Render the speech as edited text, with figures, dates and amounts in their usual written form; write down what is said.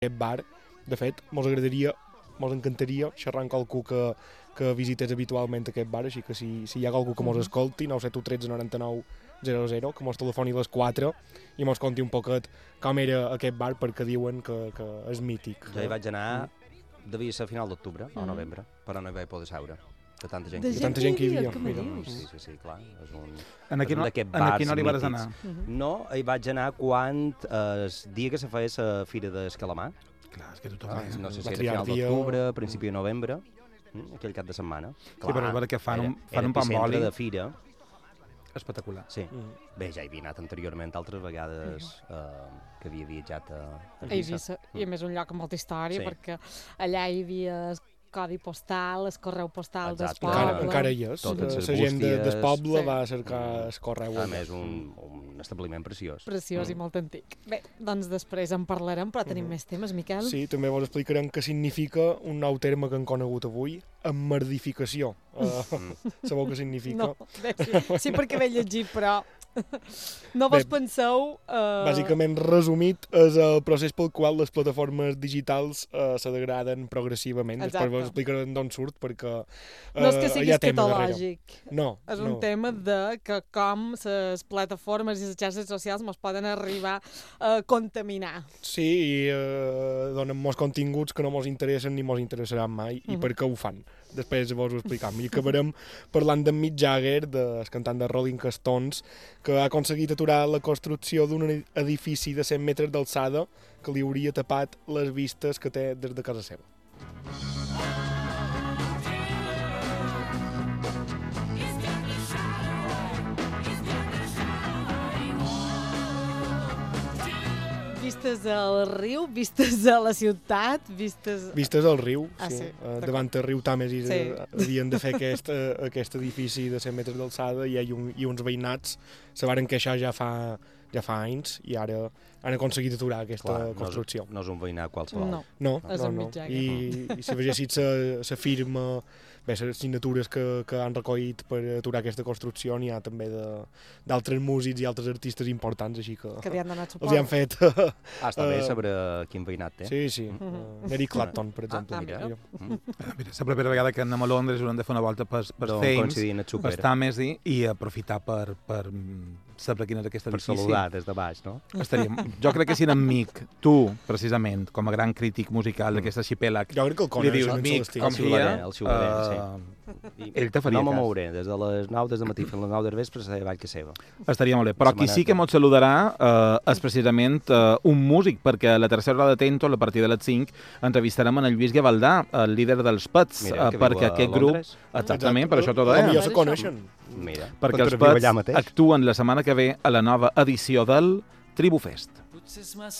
aquest bar. De fet, mos encantaria xerrar amb qualcú que visités habitualment aquest bar, així que si hi ha qualcú que mos escolti, 971 13 99 00, que mos telefoni a les 4 i mos conti un poquet com era aquest bar, perquè diuen que és mític. Jo hi vaig anar, devia ser a final d'octubre o novembre, però no hi vaig poder seure. De tanta gent que hi havia. Sí, clar. En quina hora hi vas anar? No, hi vaig anar quan el dia que se feia la Fira d'Escalamar. Clar, és que tothom... No sé si era final d'octubre, principi de novembre, aquell cap de setmana. Sí, però és veritat que fan un pamboli. Era de fira. Espectacular. Sí. Bé, ja he anat anteriorment altres vegades que havia viatjat a Eivissa. I a més un lloc amb molta història, perquè allà hi havia el codi postal, el correu postal del poble. Encara hi és. La gent del poble va cercar el correu. A més, un establiment preciós. Preciós i molt antic. Bé, doncs després en parlarem, però tenim més temes, Miquel. Sí, també vos explicarem què significa un nou terme que hem conegut avui, emmerdificació. Sabeu què significa? No, bé, sí, perquè l'he llegit, però no vos penseu... Bàsicament, resumit, és el procés pel qual les plataformes digitals se degraden progressivament. Després vos explicarem d'on surt, perquè no és que sigui escatològic. No. És un tema de que com les plataformes i les xarxes socials mos poden arribar a contaminar. Sí, i donen molts continguts que no mos interessen ni mos interessaran mai, i per què ho fan. Després vos ho explicam. I acabarem parlant d'en Mick Jagger, el cantant de Rolling Stones, que ha aconseguit aturar la construcció d'un edifici de 100 metres d'alçada que li hauria tapat les vistes que té des de casa seva. Vistes al riu, vistes a la ciutat, Vistes al riu, sí. Davant el riu Tàmesis havien de fer aquest edifici de 100 metres d'alçada i uns veïnats se varen queixar ja fa anys i ara han aconseguit aturar aquesta construcció. No és un veïnat qualsevol. No. És en Mick Jagger. I si vegessis la firma, les signatures que han recollit per aturar aquesta construcció, n'hi ha també d'altres músics i altres artistes importants, així que li han donat suport. Els hi han fet... Està bé saber quin veïnat té. Sí. Eric Clapton, per exemple. Mira, és la primera vegada que anem a Londres haurem de fer una volta per Thames, per Tàmesi, i aprofitar per saber quin és aquest edifici. Per saludar des de baix, no? Jo crec que si en Mick, tu, precisament, com a gran crític musical d'aquest arxipèlag, jo crec que el coneix, li dius, Mick, com el xiularé, ell te faria cas. No me cas. mouré, des de les 9 des de matí fins a les 9 del vespre seré avall que seva. Estaria molt bé, però qui sí que mos saludarà és precisament un músic, perquè a la tercera hora de Tento, a partir de les 5, entrevistarem en el Lluís Gavaldà, el líder dels Pets, perquè aquest grup... Exactament, per això tot millor se coneixen. Perquè els Pets actuen la setmana que ve a la nova edició del Tribu Fest. Potser és massa